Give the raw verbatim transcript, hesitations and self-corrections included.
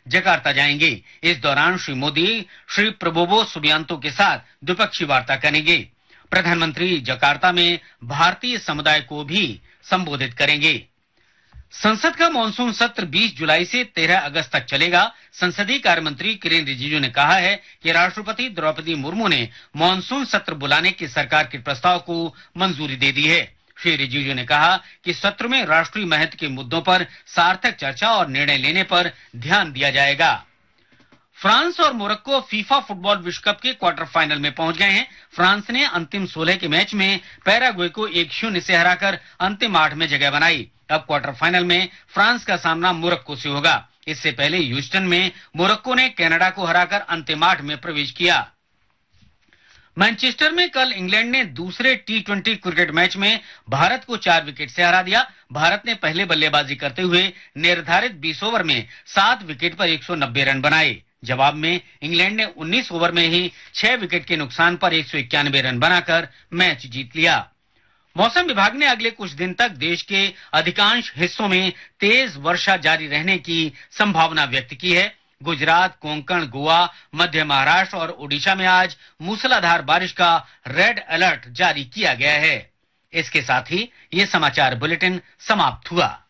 Jakarta जाएंगे। इस दौरान श्री मोदी श्री प्रबोवो सुबियांतो के साथ द्विपक्षीय वार्ता करेंगे। प्रधानमंत्री जकार्ता में भारतीय समुदाय को भी संबोधित करेंगे। संसद का मानसून सत्र बीस जुलाई से तेरह अगस्त तक चलेगा। संसदीय कार्य मंत्री किरेन रिजिजू ने कहा है कि राष्ट्रपति द्रौपदी मुर्मू ने मानसून सत्र बुलाने के सरकार के प्रस्ताव को मंजूरी दे दी है। श्री रिजिजू ने कहा कि सत्र में राष्ट्रीय महत्व के मुद्दों पर सार्थक चर्चा और निर्णय लेने पर ध्यान दिया जाएगा। फ्रांस और मोरक्को फीफा फुटबॉल विश्व कप के क्वार्टर फाइनल में पहुंच गए हैं। फ्रांस ने अंतिम सोलह के मैच में पैराग्वे को एक शून्य से हराकर अंतिम आठ में जगह बनाई। अब क्वार्टर फाइनल में फ्रांस का सामना मोरक्को से होगा। इससे पहले ह्यूस्टन में मोरक्को ने कनाडा को हराकर अंतिम आठ में प्रवेश किया। मैनचेस्टर में कल इंग्लैंड ने दूसरे टी ट्वेंटी क्रिकेट मैच में भारत को चार विकेट से हरा दिया। भारत ने पहले बल्लेबाजी करते हुए निर्धारित बीस ओवर में सात विकेट पर एक सौ नब्बे रन बनाए। जवाब में इंग्लैंड ने उन्नीस ओवर में ही छह विकेट के नुकसान पर एक सौ इक्यानवे रन बनाकर मैच जीत लिया। मौसम विभाग ने अगले कुछ दिन तक देश के अधिकांश हिस्सों में तेज वर्षा जारी रहने की संभावना व्यक्त की है। गुजरात, कोंकण, गोवा, मध्य महाराष्ट्र और ओडिशा में आज मूसलाधार बारिश का रेड अलर्ट जारी किया गया है। इसके साथ ही ये समाचार बुलेटिन समाप्त हुआ।